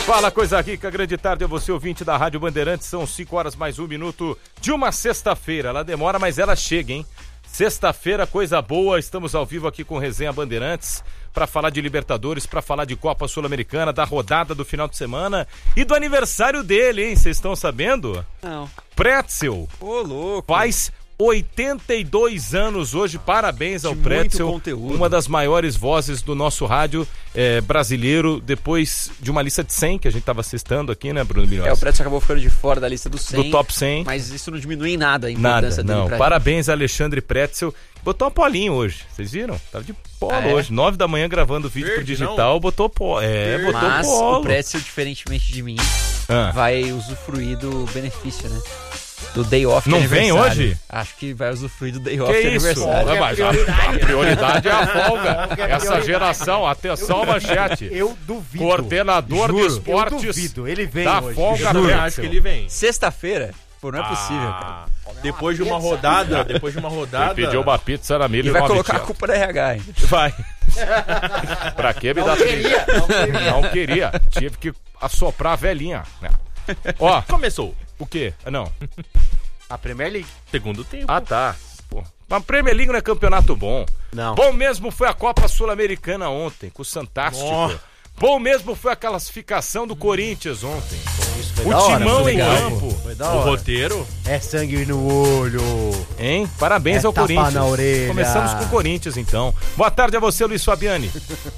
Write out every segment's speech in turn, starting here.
Fala, coisa rica, grande tarde a você, ouvinte da Rádio Bandeirantes. São 5 horas mais 1 minuto de uma sexta-feira. Ela demora, mas ela chega, hein? Sexta-feira, coisa boa. Estamos ao vivo aqui com Resenha Bandeirantes para falar de Libertadores, para falar de Copa Sul-Americana, da rodada do final de semana e do aniversário dele, hein? Vocês estão sabendo? Não. Pretzel. Ô, louco. Faz 82 anos hoje, parabéns ao Pretzel, uma das maiores vozes do nosso rádio brasileiro, depois de uma lista de 100 que a gente estava assistindo aqui, né, Bruno Milhões? O Pretzel acabou ficando de fora da lista dos 100. Do top 100. Mas isso não diminui em nada a importância dele. Não, parabéns a Alexandre Pretzel. Botou um polinho hoje, vocês viram? Tava de polo hoje, 9 da manhã gravando vídeo pro digital, não. Botou polo. Botou mas polo. O Pretzel, diferentemente de mim, vai usufruir do benefício, né? Do day off de não aniversário. Vem hoje? Acho que vai usufruir do day off de isso? aniversário. A prioridade é a folga. Essa geração, atenção ao manchete. Eu duvido. Coordenador de esportes. Eu duvido, ele vem da hoje. Folga, eu acho que ele vem. Sexta-feira? Pô, não é possível, cara. Depois de uma rodada. Ele pediu uma pizza na milha e vai colocar a culpa da RH ainda. Vai. Pra que me dá trilha? Não queria. Tive que assoprar a velhinha. Ó, começou. O quê? Não. A Premier League. Segundo tempo. Ah, tá. Pô. A Premier League não é campeonato bom. Não. Bom mesmo foi a Copa Sul-Americana ontem, com o Santástico. Oh. Bom mesmo foi a classificação do Corinthians ontem. Isso foi O da hora, timão em legal, campo. Foi da O hora. roteiro. É sangue no olho. Hein? Parabéns ao tapa Corinthians. na orelha. Começamos com o Corinthians, então. Boa tarde a você, Luiz Fabiani.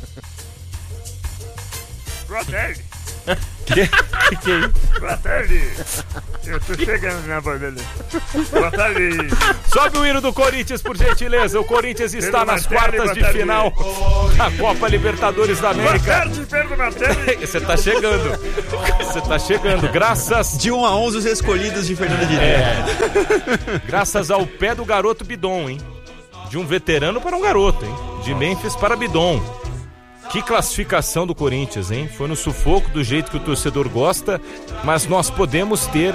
Boa tarde. Que é isso? Boa tarde. Eu tô chegando na bandeira. Boa tarde. Sobe o hino do Corinthians, por gentileza. O Corinthians está nas quartas de final da Copa Libertadores da Boa América. tarde, Pedro Martelli. Você tá chegando. Você tá chegando. Graças... De 1 a 11 os escolhidos de Fernando Diniz. Graças ao pé do garoto Bidon, hein? De um veterano para um garoto, hein? De Memphis para Bidon. Que classificação do Corinthians, hein? Foi no sufoco, do jeito que o torcedor gosta, mas nós podemos ter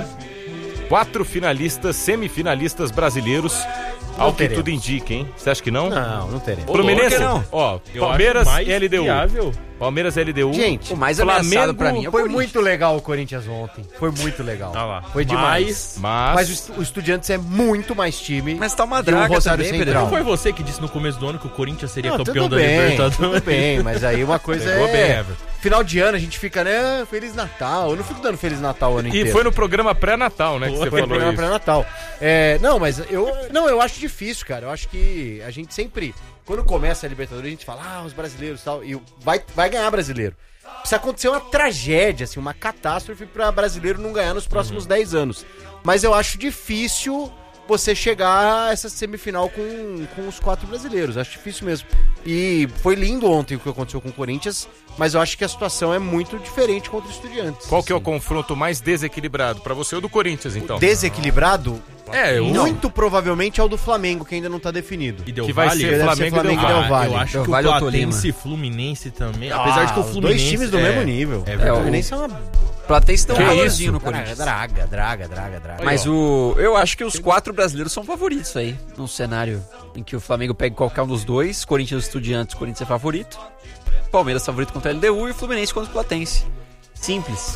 4 finalistas, semifinalistas brasileiros, ao que tudo indica, hein? Você acha que não? Não teremos. Fluminense? não. Ó, Palmeiras e LDU. Viável. Palmeiras e LDU. Gente, O mais ameaçado pra mim é o Foi Corinthians. muito legal o Corinthians ontem. Foi muito legal. Ah lá. Foi demais. Mas Mas o Estudiantes é muito mais time. Mas tá uma que o draga Rosário também, Central. Não foi você que disse no começo do ano que o Corinthians seria Não, campeão tudo da bem, Libertadores? tudo bem, mas aí uma coisa Pegou bem, é... Everton. Final de ano a gente fica, né? Feliz Natal. Eu não fico dando Feliz Natal o ano inteiro. E foi no programa pré-natal, né, que você Foi no falou programa isso. pré-natal. Não, mas eu acho difícil, cara. Eu acho que a gente sempre, quando começa a Libertadores, a gente fala, os brasileiros e tal, e vai ganhar brasileiro. Precisa acontecer uma tragédia, assim, uma catástrofe pra brasileiro não ganhar nos próximos 10 anos. Mas eu acho difícil você chegar a essa semifinal com os 4 brasileiros. Acho difícil mesmo. E foi lindo ontem o que aconteceu com o Corinthians, mas eu acho que a situação é muito diferente contra os Estudiantes. Qual que é o confronto mais desequilibrado? Pra você, o do Corinthians, então? Desequilibrado? Não. Muito provavelmente é o do Flamengo, que ainda não tá definido. E Del Que vai Valle? ser Deve ser Flamengo e Del Flamengo e Del Valle. Valle. Eu acho Del que Valle o ou Tolima? Platense e Fluminense também. Apesar de que o os Fluminense... dois times do mesmo nível. É verdade. O Fluminense é uma Platense tem um Que valorzinho isso? no Corinthians. draga. Mas eu acho que os 4 brasileiros são favoritos aí, num cenário em que o Flamengo pega qualquer um dos dois, Corinthians e Estudiantes, Corinthians é favorito, Palmeiras favorito contra a LDU e o Fluminense contra o Platense. Simples.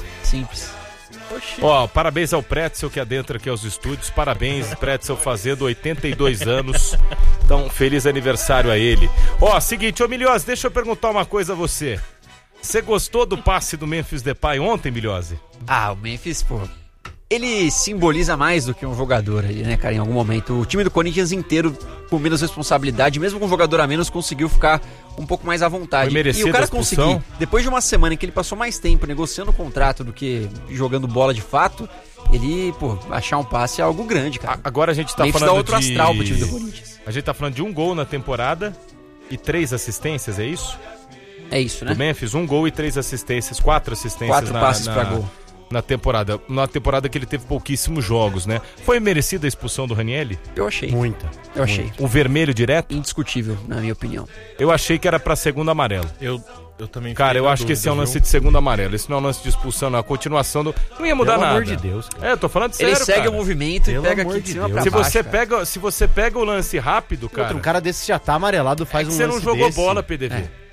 Ó, parabéns ao Pretzel que adentra aqui aos estúdios. Parabéns, Pretzel, fazendo 82 anos. Então, feliz aniversário a ele. Ó, seguinte, ô Milhose, deixa eu perguntar uma coisa a você. Você gostou do passe do Memphis Depay ontem, Milhose? O Memphis, pô, ele simboliza mais do que um jogador aí, né, cara, em algum momento. O time do Corinthians inteiro, com menos responsabilidade, mesmo com um jogador a menos, conseguiu ficar um pouco mais à vontade. Foi merecida E o cara a expulsão? conseguir, depois de uma semana em que ele passou mais tempo negociando o contrato do que jogando bola de fato, ele, pô, achar um passe é algo grande, cara. Agora a gente tá Memphis falando dá outro de... astral pro time do Corinthians. A gente tá falando de 1 gol na temporada e 3 assistências, é isso? É isso, né? Do Memphis, 1 gol e 3 assistências, 4 assistências 4 passes pra gol. na temporada. Na temporada que ele teve pouquíssimos jogos, né? Foi merecida a expulsão do Ranieri? Eu achei. muita. Eu achei. O vermelho direto? Indiscutível, na minha opinião. Eu achei que era pra segundo amarelo. Eu também Cara, fiquei eu na acho que esse é um dúvida, lance viu? de segundo amarelo. Esse não é um lance de expulsão, não. A continuação do... Não ia mudar Pelo nada. amor de Deus, cara. Eu tô falando sério, Ele segue cara. o movimento e Pelo pega amor aqui de de cima Deus. pra baixo. Se você pega o lance rápido, cara... Um cara desse já tá amarelado, faz é que um você lance não jogou desse. bola, PDV.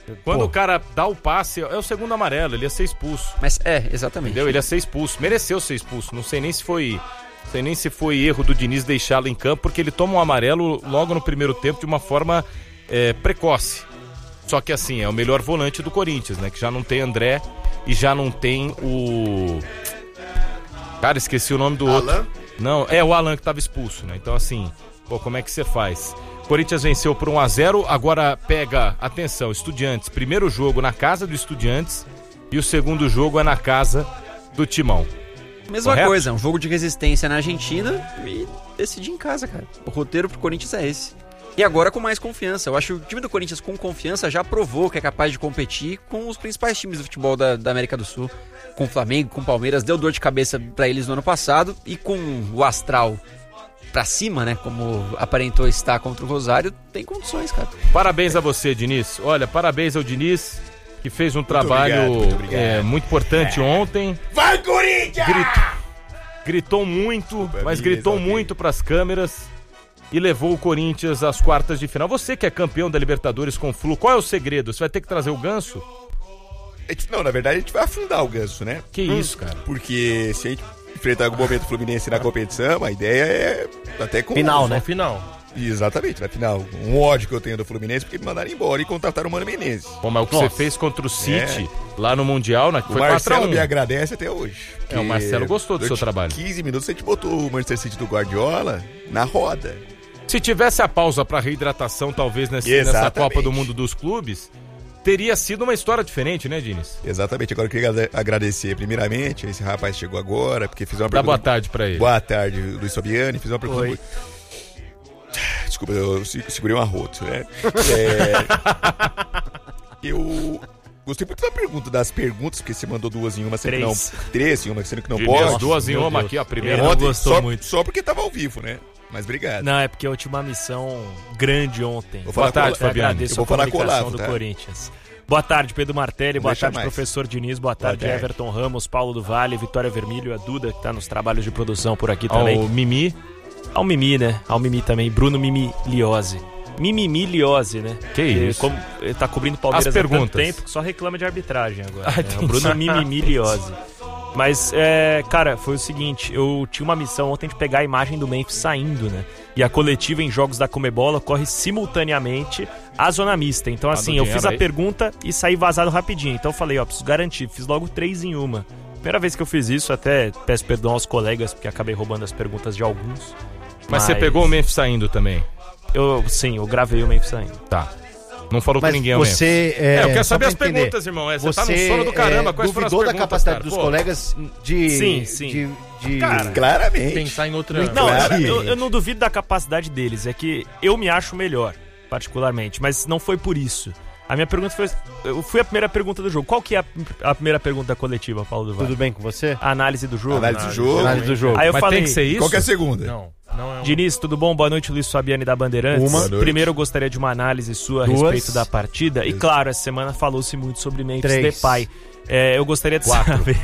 Quando o cara dá o passe, é o segundo amarelo, ele ia ser expulso. Mas exatamente. Entendeu? Ele ia ser expulso, mereceu ser expulso. Não sei nem se foi erro do Diniz deixá-lo em campo, porque ele toma um amarelo logo no primeiro tempo de uma forma precoce. Só que assim, é o melhor volante do Corinthians, né? Que já não tem André e já não tem o... Cara, esqueci o nome do outro. Não, é o Alan que estava expulso, né? Então assim, como é que você faz? Corinthians venceu por 1-0, agora pega, atenção, Estudiantes, primeiro jogo na casa do Estudiantes e o segundo jogo é na casa do Timão. Mesma Correto? coisa, um jogo de resistência na Argentina e decidir em casa, cara. O roteiro pro Corinthians é esse. E agora com mais confiança. Eu acho que o time do Corinthians com confiança já provou que é capaz de competir com os principais times do futebol da América do Sul. Com o Flamengo, com o Palmeiras, deu dor de cabeça pra eles no ano passado e com o astral pra cima, né, como aparentou estar contra o Rosário, tem condições, cara. Parabéns a você, Diniz. Olha, parabéns ao Diniz, que fez um trabalho muito importante ontem. Vai, Corinthians! Gritou muito, mas gritou muito pras câmeras e levou o Corinthians às quartas de final. Você que é campeão da Libertadores com o Flu, qual é o segredo? Você vai ter que trazer o Ganso? Não, na verdade a gente vai afundar o Ganso, né? Que isso, cara? Porque se a gente enfrentar algum momento o Fluminense na competição, a ideia é até com... Final, né? Final. Exatamente, na final. Um ódio que eu tenho do Fluminense porque me mandaram embora e contrataram o Mano Menezes. Pô, mas o que você fez contra o City lá no Mundial, né, que O foi Marcelo 4-1. me agradece até hoje. O Marcelo gostou do seu durante trabalho. 15 minutos a gente botou o Manchester City do Guardiola na roda. Se tivesse a pausa pra reidratação, talvez nessa Exatamente. Copa do Mundo dos Clubes, teria sido uma história diferente, né, Diniz? Exatamente, agora eu queria agradecer primeiramente, esse rapaz chegou agora, porque fiz uma Dá pergunta... boa tarde pra ele. Boa tarde, Luiz Fabiani, fiz uma pergunta... Desculpa, eu segurei um arroto, né? Eu gostei muito da pergunta, das perguntas, porque você mandou duas em uma, sendo que não... Três em uma, sendo que não Diniz, pode. duas em meu uma Deus. aqui, ó, a primeira. Ele não Ontem, gostou muito. Só porque tava ao vivo, né? Mas obrigado. Não, é porque eu tinha uma missão grande ontem. Vou falar Boa tarde, com o- Fabiano. Agradeço Eu vou a falar com o comunicação Olavo, do tá? Corinthians. Boa tarde, Pedro Martelli. Boa deixa tarde, mais. professor Diniz. Boa tarde, tarde. Everton Ramos, Paulo do Vale, Vitória Vermelho, a Duda, que tá nos trabalhos de produção por aqui Ó, também. o Mimi. Ao Mimi, né? Ao Mimi também. Bruno Mimiliose. Mimiliose, né? Que isso? Como ele tá cobrindo o Palmeiras As há tanto perguntas. tempo que só reclama de arbitragem agora. Ah, né? entendi. O Bruno Mimiliose. Mas, cara, foi o seguinte, eu tinha uma missão ontem de pegar a imagem do Memphis saindo, né? E a coletiva em jogos da Conmebol ocorre simultaneamente à zona mista. Então, Manda assim, o eu fiz dinheiro a aí. pergunta e saí vazado rapidinho. Então eu falei, ó, preciso garantir, fiz logo 3 em uma. Primeira vez que eu fiz isso, até peço perdão aos colegas, porque acabei roubando as perguntas de alguns. Mas você pegou o Memphis saindo também? Sim, eu gravei o Memphis saindo. Tá. Não falou com Mas ninguém, o Memphis. você... Eu quero só saber pra as entender, perguntas, irmão. Você tá no Você sono do caramba. Quais foram as duvidou da perguntas, capacidade cara? dos Pô, colegas de... Sim. de Cara, Claramente. Pensar em outra... Não, Claramente. eu não duvido da capacidade deles, é que eu me acho melhor, particularmente, mas não foi por isso. A minha pergunta foi... Eu fui a primeira pergunta do jogo. Qual que é a primeira pergunta da coletiva, Paulo do Vale? Tudo bem com você? A análise do jogo. Análise do jogo. Análise do jogo. Aí eu Mas falei... tem que ser isso? Qual que é a segunda? Não é um... Diniz, tudo bom? Boa noite, Luiz Fabiani da Bandeirantes. Uma. Boa noite. Primeiro eu gostaria de uma análise sua a Duas. respeito da partida. E claro, essa semana falou-se muito sobre Memphis 3. Depay. Eu gostaria de saber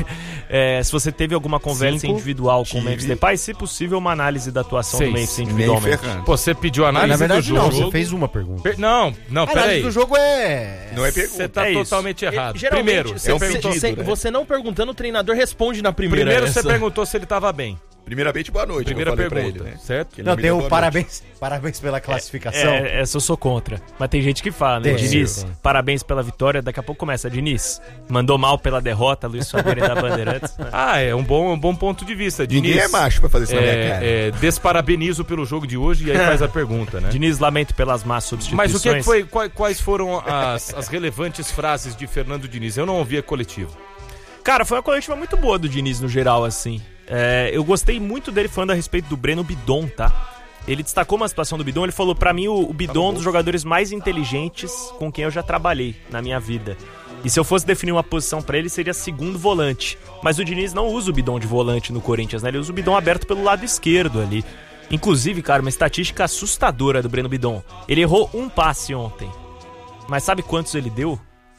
se você teve alguma conversa 5. individual com o Tive. Memphis Depay, se possível uma análise da atuação 6. do Memphis Nem individualmente. ferrando. Pô, você pediu análise Na verdade do não, jogo. você fez uma pergunta. Não, A peraí. análise do jogo é... Não é Você pergunta. tá É isso. totalmente errado. Geralmente, Primeiro, é um perguntou... pedido, né? Você não perguntando, o treinador responde na primeira. Primeiro você essa. perguntou se ele tava bem. Primeiramente, boa noite. Primeira eu falei pra pergunta, ele, né? certo? Que ele Não, me tem deu um boa noite. parabéns pela classificação. Essa eu sou contra. Mas tem gente que fala, né? Tem. Diniz, Sim. parabéns pela vitória. Daqui a pouco começa. Diniz, mandou mal pela derrota, Luiz Fabiani da Bandeirantes. É um bom ponto de vista. Diniz, Ninguém é macho pra fazer isso na minha cara. desparabenizo pelo jogo de hoje e aí faz a pergunta, né? Diniz, lamento pelas más substituições. Mas o que foi, quais foram as relevantes frases de Fernando Diniz? Eu não ouvi a coletiva. Cara, foi uma coletiva muito boa do Diniz no geral, assim. Eu gostei muito dele falando a respeito do Breno Bidon, tá? Ele destacou uma situação do Bidon, ele falou, pra mim, o Bidon é um dos jogadores mais inteligentes com quem eu já trabalhei na minha vida. E se eu fosse definir uma posição pra ele, seria segundo volante. Mas o Diniz não usa o Bidon de volante no Corinthians, né? Ele usa o Bidon aberto pelo lado esquerdo ali. Inclusive, cara, uma estatística assustadora do Breno Bidon. Ele errou um passe ontem. Mas sabe quantos ele deu?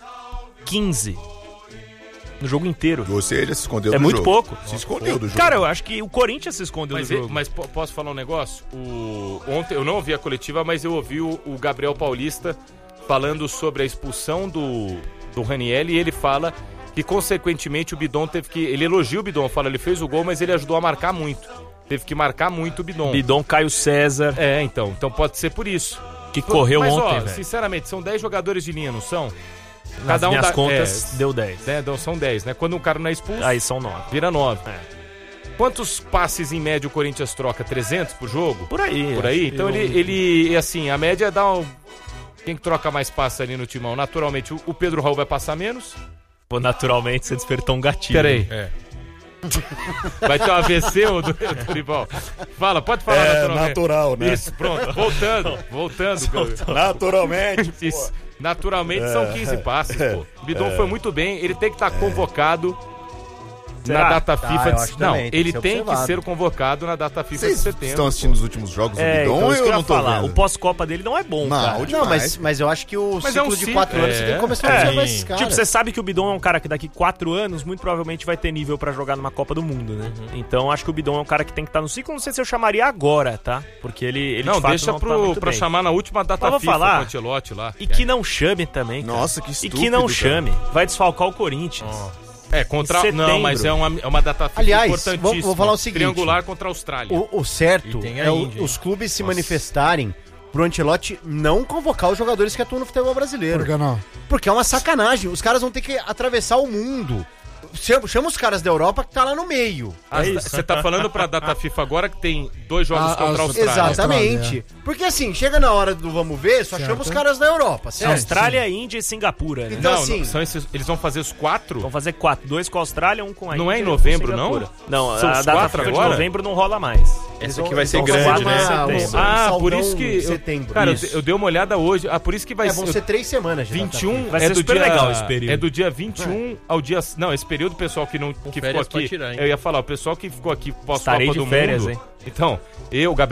15. No jogo inteiro. Ou seja, se escondeu É do muito jogo. pouco. Se escondeu do jogo. Cara, eu acho que o Corinthians se escondeu do jogo. Mas posso falar um negócio? Ontem eu não ouvi a coletiva, mas eu ouvi o Gabriel Paulista falando sobre a expulsão do Raniel, e ele fala que, consequentemente, o Bidon teve que... Ele elogia o Bidon, fala, ele fez o gol, mas ele ajudou a marcar muito. Teve que marcar muito o Bidon. Bidon, Caio César, Então pode ser por isso. que correu Mas, ontem, ó, velho. sinceramente, são 10 jogadores de linha, não são? Nas minhas contas, deu 10. São 10, né? Quando um cara não é expulso, Aí são 9. vira 9. É. Quantos passes em média o Corinthians troca? 300 por jogo? Por aí. Por aí? acho Então que ele, assim, a média dá um... Quem que troca mais passes ali no timão? Naturalmente, o Pedro Raul vai passar menos. Pô, naturalmente, você despertou um gatilho. Peraí. Vai ter um AVC, ô Dorival? Fala, pode falar naturalmente. natural, né? Isso, pronto. Voltando. Naturalmente. Isso. Naturalmente são 15 passes, pô. O Bidon foi muito bem, ele tem que estar convocado na data FIFA eu de... acho Não, também, tem ele que ser tem que observado. ser convocado na data FIFA Vocês de setembro. estão assistindo os últimos jogos do Bidon Então, ou isso que eu eu não ia tô falar. vendo? O pós-Copa dele não é bom, cara. Não, Não, demais. mas eu acho que o Mas é ciclo um de ciclo, 4 anos você tem que começar a observar esses caras. Tipo, você sabe que o Bidon é um cara que daqui 4 anos, muito provavelmente vai ter nível pra jogar numa Copa do Mundo, né? Então, acho que o Bidon é um cara que tem que estar no ciclo. Não sei se eu chamaria agora, tá? Porque ele Não, de fato deixa não tá muito pra bem. chamar na última data Mas vou FIFA falar. com o Ancelotti lá. E que não chame também, cara. Nossa, que E estúpido, que não cara. chame. Vai desfalcar o Corinthians. Contra... Em setembro. Não, mas é uma data FIFA Aliás, importantíssima. vou falar o seguinte. Triangular contra a Austrália. O certo E tem a é Índia, hein? os clubes se manifestarem pro Ancelotti não convocar os jogadores que atuam no futebol brasileiro. Por que não? Porque é uma sacanagem. Os caras vão ter que atravessar o mundo. Chama os caras da Europa que tá lá no meio. Você tá falando pra data FIFA agora que tem 2 jogos contra a Austrália. Exatamente. Porque assim, chega na hora do vamos ver, só chama os caras da Europa, certo? Austrália, Índia e Singapura, né? Então, Não, assim, são eles vão fazer os 4? Vão fazer 4. 2 com a Austrália, 1 com a Índia. Não é em e um com novembro, Singapura. Não, São a os data 4 FIFA de agora? novembro não rola mais. Essa aqui vai ser Então, grande, quatro né? de setembro. Por isso que... setembro. Cara, Isso. eu dei uma olhada hoje. Por isso que vai Vão ser 3 semanas já. 21 Vai ser super legal esse período. É do dia 21 ao dia... Não, esse período, pessoal que ficou férias aqui... pode tirar, hein? Eu ia falar, o pessoal que ficou aqui Estarei pós-Copa de do férias, Mundo... hein? Então, Gabriel